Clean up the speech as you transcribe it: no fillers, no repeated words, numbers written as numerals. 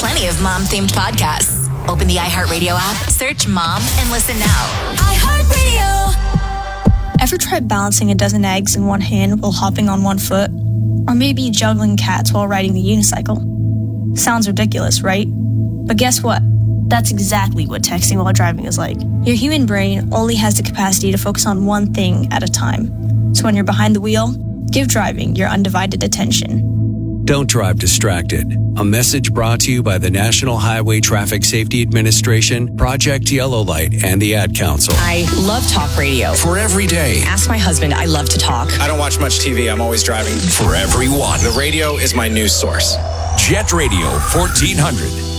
plenty of mom-themed podcasts. Open the iHeartRadio app, search Mom, and listen now. iHeartRadio. Ever tried balancing a dozen eggs in one hand while hopping on one foot? Or maybe juggling cats while riding the unicycle? Sounds ridiculous, right? But guess what? That's exactly what texting while driving is like. Your human brain only has the capacity to focus on one thing at a time. So when you're behind the wheel, give driving your undivided attention. Don't drive distracted. A message brought to you by the National Highway Traffic Safety Administration, Project Yellow Light, and the Ad Council. I love talk radio. For every day. Ask my husband. I love to talk. I don't watch much TV. I'm always driving. For everyone. The radio is my news source. Jet Radio 1400.